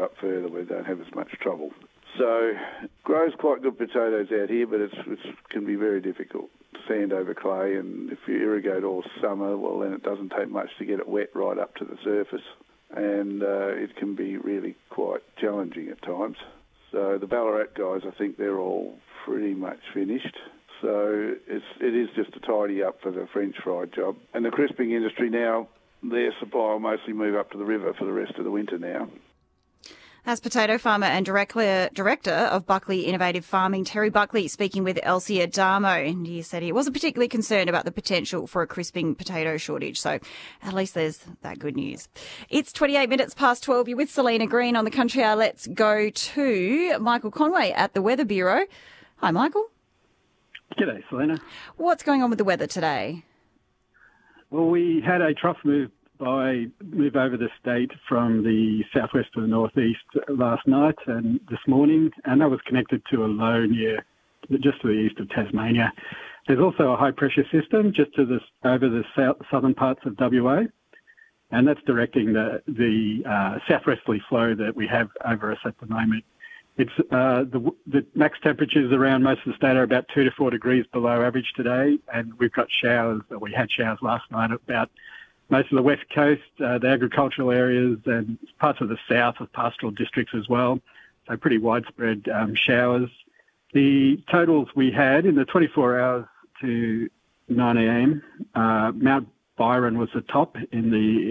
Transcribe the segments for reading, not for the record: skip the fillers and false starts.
up further where they don't have as much trouble. So grows quite good potatoes out here, but it can be very difficult. Sand over clay, and if you irrigate all summer, well, then it doesn't take much to get it wet right up to the surface, and it can be really quite challenging at times. So the Ballarat guys, I think they're all pretty much finished. So it is just a tidy up for the French fry job. And the crisping industry now, their supply will mostly move up to the river for the rest of the winter now. As potato farmer and director of Buckley Innovative Farming, Terry Buckley, speaking with Elsie Adamo, and he said he wasn't particularly concerned about the potential for a crisping potato shortage. So at least there's that good news. It's 28 minutes past 12. You're with Selena Green on the Country Hour. Let's go to Michael Conway at the Weather Bureau. Hi, Michael. G'day, Selena. What's going on with the weather today? Well, we had a trough move over the state from the southwest to the northeast last night and this morning, and that was connected to a low just to the east of Tasmania. There's also a high-pressure system just over the southern parts of WA, and that's directing the southwesterly flow that we have over us at the moment. It's the max temperatures around most of the state are about 2 to 4 degrees below average today, and we've got showers. We had showers last night about most of the west coast, the agricultural areas, and parts of the south of pastoral districts as well. So pretty widespread showers. The totals we had in the 24 hours to 9 a.m. Mount Byron was the top in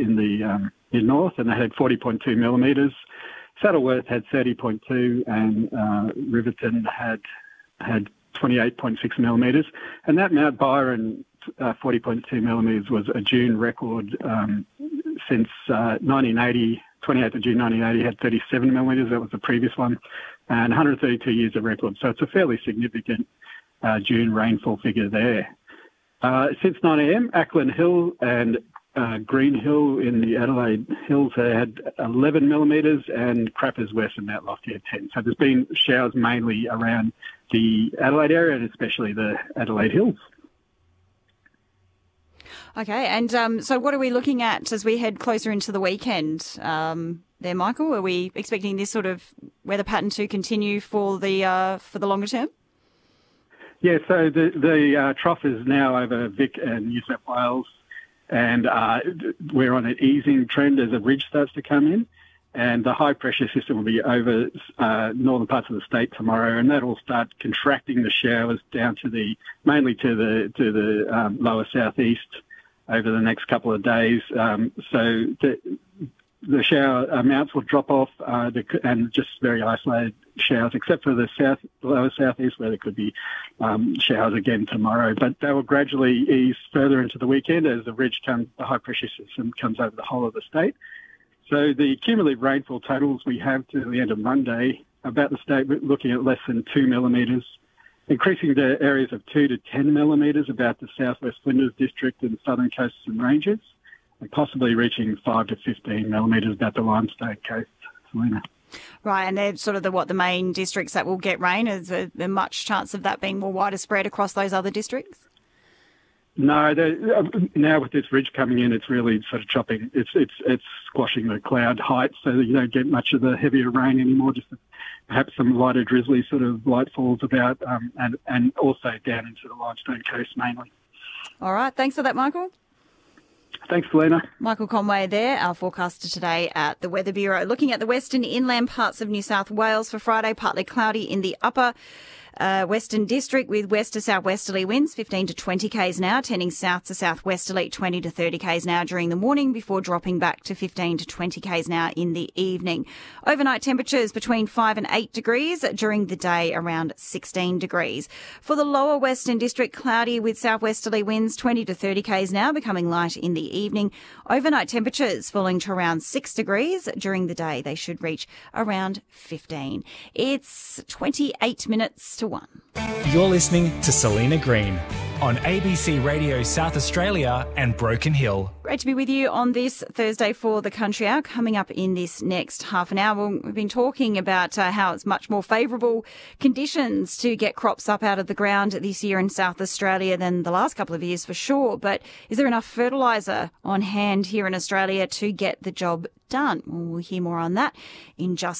north, and they had 40.2 millimetres. Saddleworth had 30.2, and Riverton had 28.6 millimetres. And that Mount Byron 40.2 millimetres was a June record since 1980. 28th of June 1980 had 37 millimetres. That was the previous one, and 132 years of record. So it's a fairly significant June rainfall figure there. Since 9 a.m, Ackland Hill and Green Hill in the Adelaide Hills had 11 millimetres, and Crappers West and Mount Lofty had 10. So there's been showers mainly around the Adelaide area and especially the Adelaide Hills. Okay, and so what are we looking at as we head closer into the weekend there, Michael? Are we expecting this sort of weather pattern to continue for the longer term? Yeah, so the trough is now over Vic and New South Wales, and we're on an easing trend as a ridge starts to come in, and the high-pressure system will be over northern parts of the state tomorrow, and that will start contracting the showers down to mainly to the lower southeast over the next couple of days. So the shower amounts will drop off, and just very isolated showers, except for the lower southeast, where there could be showers again tomorrow. But they will gradually ease further into the weekend as the high pressure system comes over the whole of the state. So the cumulative rainfall totals we have to the end of Monday about the state, we're looking at less than 2 millimetres, increasing to areas of 2 to 10 millimetres about the southwest Flinders district and southern coasts and ranges, and possibly reaching 5 to 15 millimetres about the Limestone coast, Selena. Right, and they're sort of the main districts that will get rain. Is there much chance of that being more wider spread across those other districts? No, now with this ridge coming in, it's really sort of chopping. It's squashing the cloud height, so that you don't get much of the heavier rain anymore. Just perhaps some lighter drizzly sort of light falls about, and also down into the Limestone coast mainly. All right, thanks for that, Michael. Thanks, Selena. Michael Conway there, our forecaster today at the Weather Bureau. Looking at the western inland parts of New South Wales for Friday, partly cloudy in the upper Western District with west to southwesterly winds 15 to 20 k's an hour, tending south to southwesterly 20 to 30 k's an hour during the morning before dropping back to 15 to 20 k's an hour in the evening. Overnight temperatures between 5 and 8 degrees, during the day around 16 degrees. For the lower Western District, cloudy with southwesterly winds 20 to 30 k's an hour, becoming light in the evening. Overnight temperatures falling to around 6 degrees. During the day, they should reach around 15. It's 28 minutes to 1. You're listening to Selena Green on ABC Radio South Australia and Broken Hill. Great to be with you on this Thursday for the Country Hour. Coming up in this next half an hour, we've been talking about how it's much more favourable conditions to get crops up out of the ground this year in South Australia than the last couple of years for sure. But is there enough fertiliser on hand here in Australia to get the job done? We'll hear more on that in just